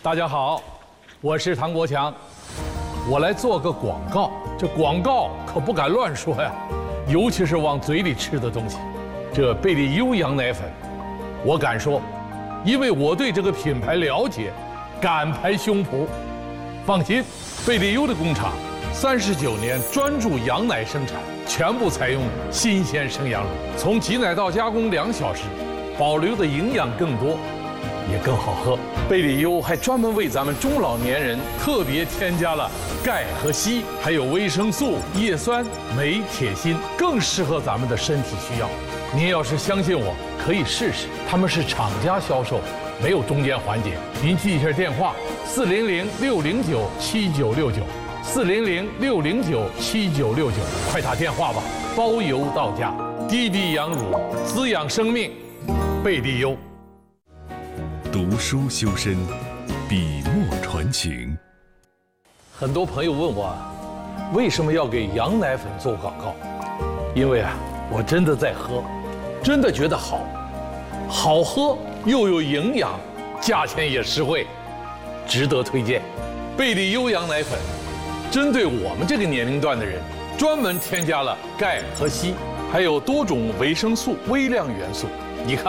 大家好，我是唐国强，我来做个广告。这广告可不敢乱说呀，尤其是往嘴里吃的东西。这贝利优羊奶粉，我敢说，因为我对这个品牌了解，敢拍胸脯。放心，贝利优的工厂39年专注羊奶生产，全部采用新鲜生羊乳，从挤奶到加工2小时，保留的营养更多，也更好喝。贝利优还专门为咱们中老年人特别添加了钙和硒，还有维生素、叶酸、镁、铁、锌，更适合咱们的身体需要。您要是相信我，可以试试。他们是厂家销售，没有中间环节。您记一下电话：400-609-7969，400-609-7969，快打电话吧，包邮到家。滴滴羊乳，滋养生命，贝利优。 读书修身，笔墨传情。 很多朋友问我，为什么要给羊奶粉做广告？因为我真的在喝，真的觉得好，好喝又有营养，价钱也实惠，值得推荐。贝利优羊奶粉，针对我们这个年龄段的人，专门添加了钙和硒，还有多种维生素、微量元素。你看。